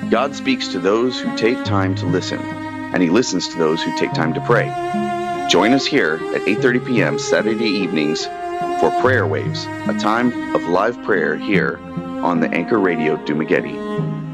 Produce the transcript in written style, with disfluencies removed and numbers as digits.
God speaks to those who take time to listen, and He listens to those who take time to pray. Join us here at 8:30 p.m. Saturday evenings for Prayer Waves, a time of live prayer here on the Anchor Radio Dumaguete.